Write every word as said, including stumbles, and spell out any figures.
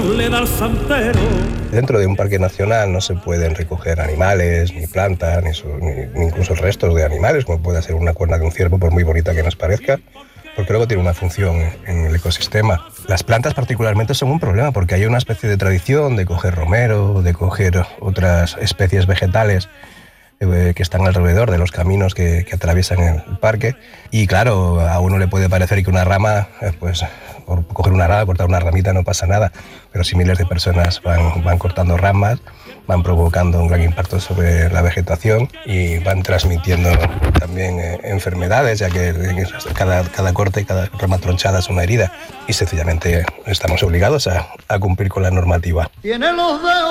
Dios le da al santero. Dentro de un parque nacional no se pueden recoger animales, ni plantas, ni, su, ni, ni incluso restos de animales, como puede ser una cuerna de un ciervo, por muy bonita que nos parezca, porque luego tiene una función en el ecosistema. Las plantas particularmente son un problema porque hay una especie de tradición de coger romero, de coger otras especies vegetales que están alrededor de los caminos que, que atraviesan el parque, y claro, a uno le puede parecer que una rama, pues por coger una rama, cortar una ramita no pasa nada, pero si miles de personas van, van cortando ramas, van provocando un gran impacto sobre la vegetación y van transmitiendo también eh, enfermedades, ya que cada, cada corte, cada rama tronchada es una herida, y sencillamente estamos obligados a, a cumplir con la normativa. Tiene los dedos